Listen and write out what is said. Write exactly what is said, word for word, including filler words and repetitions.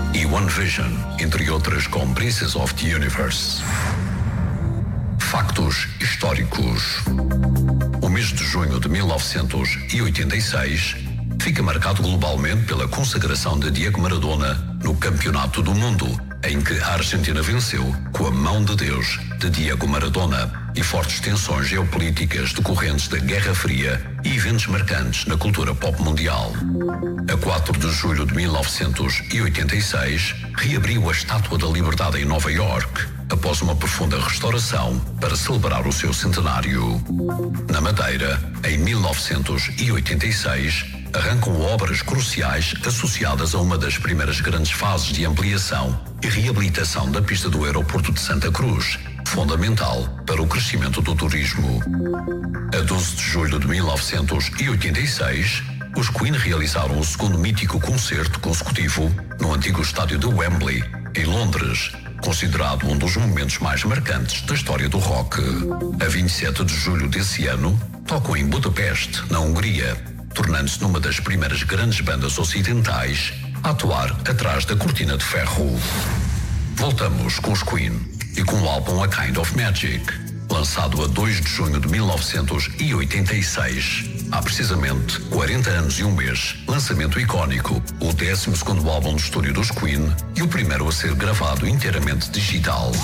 e One Vision, entre outras, com Princess of the Universe. Factos históricos. O mês de junho de mil novecentos e oitenta e seis fica marcado globalmente pela consagração de Diego Maradona no Campeonato do Mundo, em que a Argentina venceu com a mão de Deus de Diego Maradona, e fortes tensões geopolíticas decorrentes da Guerra Fria e eventos marcantes na cultura pop mundial. A quatro de julho de mil novecentos e oitenta e seis, reabriu a Estátua da Liberdade em Nova York, após uma profunda restauração para celebrar o seu centenário. Na Madeira, em mil novecentos e oitenta e seis, arrancam obras cruciais associadas a uma das primeiras grandes fases de ampliação e reabilitação da pista do aeroporto de Santa Cruz, fundamental para o crescimento do turismo. A doze de julho de mil novecentos e oitenta e seis, os Queen realizaram o segundo mítico concerto consecutivo no antigo estádio de Wembley, em Londres, considerado um dos momentos mais marcantes da história do rock. A vinte e sete de julho desse ano, tocam em Budapeste, na Hungria, tornando-se numa das primeiras grandes bandas ocidentais a atuar atrás da cortina de ferro. Voltamos com os Queen e com o álbum A Kind of Magic, lançado a dois de junho de mil novecentos e oitenta e seis. Há precisamente quarenta anos e um mês, lançamento icónico, o décimo segundo álbum de estúdio dos Queen e o primeiro a ser gravado inteiramente digital.